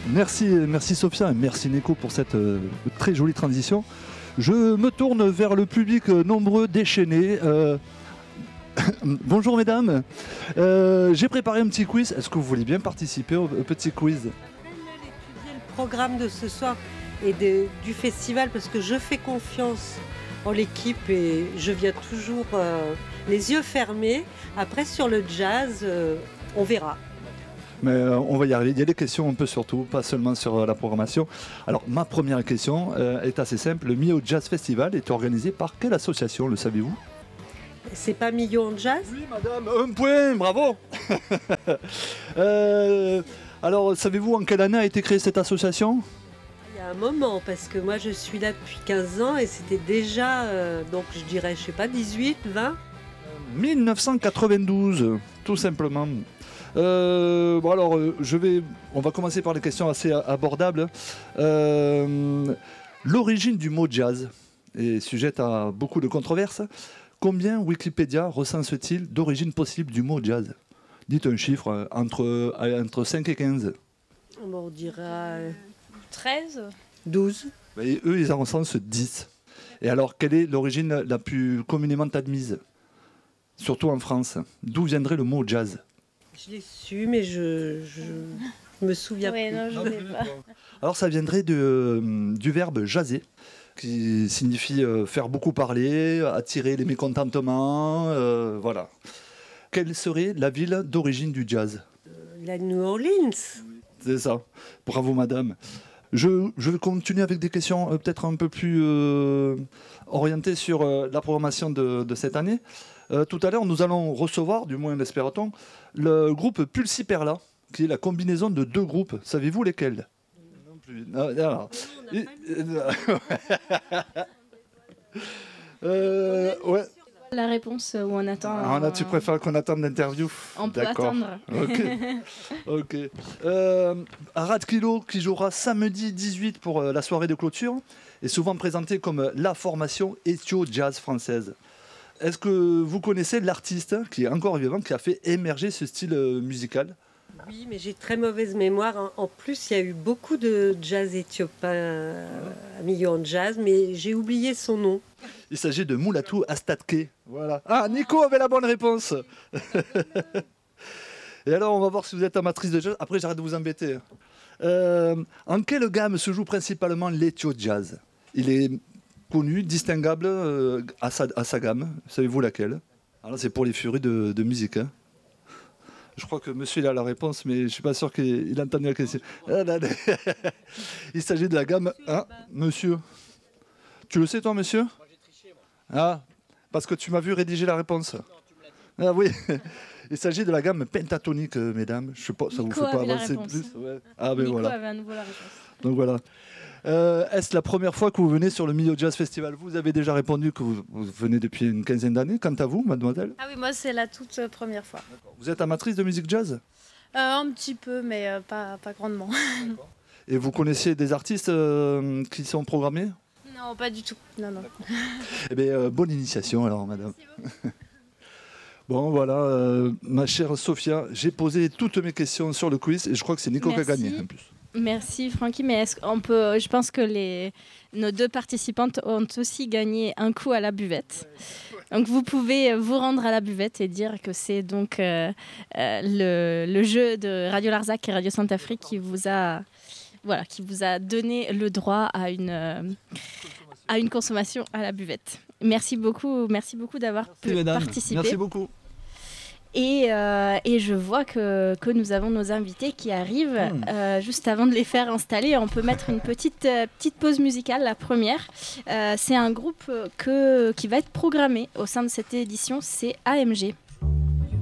Merci Sophia et merci Nico pour cette très jolie transition. Je me tourne vers le public nombreux déchaîné. Bonjour mesdames, j'ai préparé un petit quiz. Est-ce que vous voulez bien participer au petit quiz ? Étudier le programme de ce soir et du festival parce que je fais confiance en l'équipe et je viens toujours les yeux fermés. Après sur le jazz, on verra. Mais on va y arriver. Il y a des questions un peu sur tout, pas seulement sur la programmation. Alors ma première question est assez simple. Le Millau Jazz Festival est organisé par quelle association, le savez-vous ? C'est pas Millau en jazz ? Oui madame, un point, bravo. Alors savez-vous en quelle année a été créée cette association ? Il y a un moment, parce que moi je suis là depuis 15 ans et c'était déjà, donc je dirais, je sais pas, 18, 20 1992, tout simplement. On va commencer par des questions assez abordables. L'origine du mot jazz est sujette à beaucoup de controverses. Combien Wikipédia recense-t-il d'origine possible du mot jazz ? Dites un chiffre entre 5 et 15. On dira 13 12. Et eux, ils en recensent 10. Et alors, quelle est l'origine la plus communément admise ? Surtout en France. D'où viendrait le mot jazz ? Je l'ai su, mais je me souviens plus. Non, je ne sais pas. Alors, ça viendrait du verbe jaser, qui signifie faire beaucoup parler, attirer les mécontentements, voilà. Quelle serait la ville d'origine du jazz ? La New Orleans. C'est ça. Bravo, madame. Je vais continuer avec des questions peut-être un peu plus orientées sur la programmation de cette année. Tout à l'heure, nous allons recevoir, du moins l'espère-t-on, le groupe Pulsiperla, qui est la combinaison de deux groupes. Savez-vous lesquels ? Non plus. Ouais. La réponse où on attend. Tu préfères qu'on attende l'interview ? On peut D'accord. attendre. Ok. Arad Kilo, qui jouera samedi 18 pour la soirée de clôture, est souvent présenté comme la formation ethio-jazz française. Est-ce que vous connaissez l'artiste qui est encore vivant, qui a fait émerger ce style musical ? Oui, mais j'ai très mauvaise mémoire. En plus, il y a eu beaucoup de jazz éthiopien à Millau en jazz, mais j'ai oublié son nom. Il s'agit de Moulatou Astatke. Voilà. Ah, Nico avait la bonne réponse. Et alors, on va voir si vous êtes amatrice de jazz. Après, j'arrête de vous embêter. En quelle gamme se joue principalement l'ethio-jazz ? Il est connu, distinguable à sa gamme. Savez-vous laquelle ? Alors, c'est pour les furies de musique. Hein. Je crois que monsieur il a la réponse, mais je ne suis pas sûr qu'il a entendu la question. Il s'agit de la gamme 1, monsieur. Tu le sais, toi, monsieur ? Moi, j'ai triché, moi. Ah, parce que tu m'as vu rédiger la réponse. Non, tu me l'as dit. Ah oui. Il s'agit de la gamme pentatonique, mesdames. Je sais pas, ça Nico vous fait pas avait avancer la plus ouais. Ah, ben Nico voilà. avait à nouveau la réponse. Donc voilà. Est-ce la première fois que vous venez sur le Millau Jazz Festival ? Vous avez déjà répondu que vous venez depuis une quinzaine d'années. Quant à vous, mademoiselle ? Ah oui, moi c'est la toute première fois. Vous êtes amatrice de musique jazz ? Un petit peu, mais pas grandement. Et vous connaissiez des artistes qui sont programmés ? Non, pas du tout. Non. Eh bien, bonne initiation alors, madame. Merci beaucoup. Bon, voilà, ma chère Sophia, j'ai posé toutes mes questions sur le quiz et je crois que c'est Nico qui a gagné en plus. Merci Francky, mais est-ce qu'on peut, je pense que nos deux participantes ont aussi gagné un coup à la buvette. Donc vous pouvez vous rendre à la buvette et dire que c'est donc le jeu de Radio Larzac et Radio Sainte-Afrique qui vous a donné le droit à une consommation à la buvette. Merci beaucoup d'avoir pu participer. Merci beaucoup. Et je vois que nous avons nos invités qui arrivent. Juste avant de les faire installer, on peut mettre une petite pause musicale, la première. C'est un groupe qui va être programmé au sein de cette édition, c'est AMG.